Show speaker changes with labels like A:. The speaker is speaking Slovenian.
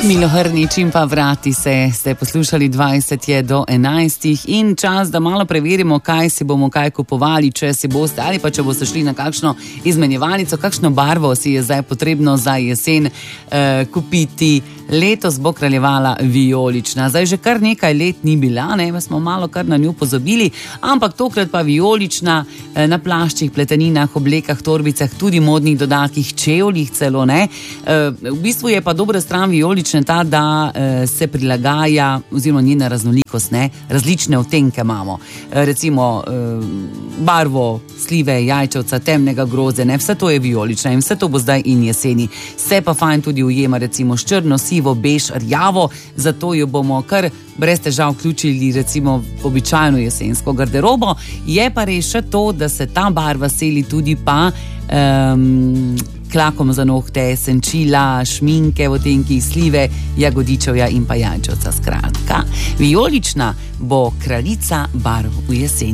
A: Milo Hrnič in pa Vrati se, ste poslušali 10:20 in čas, da malo preverimo, kaj si bomo kaj kupovali, če si boste ali pa če boste šli na kakšno izmenjevalnico, kakšno barvo si je zdaj potrebno za jesen kupiti. Letos bo kraljevala vijolična. Zdaj že kar nekaj let ni bila, ne, smo malo kar na njo pozabili, ampak tokrat pa vijolična na plaščih, pleteninah, oblekah, torbicah, tudi modnih dodatkih, čevljih celo, ne. V bistvu je pa dobra stran vijolične ta, da se prilagaja, oziroma njena raznolikost, ne, različne odtenke imamo. Recimo barvo slive, jajčevca, temnega groze, ne, vse to je vijolična in vse to bo zdaj in jeseni. Se pa fajn tudi ujema recimo s črno, sivo, bež, rjavo, zato jo bomo kar brez težav vključili recimo v običajno jesensko garderobo. Je pa res še to, da se ta barva seli tudi pa klakom za nohte, senčila, šminke v odtenkih slive, jagodičevja in pa jajčevca. Skratka, vijolična bo kraljica barv v jeseni.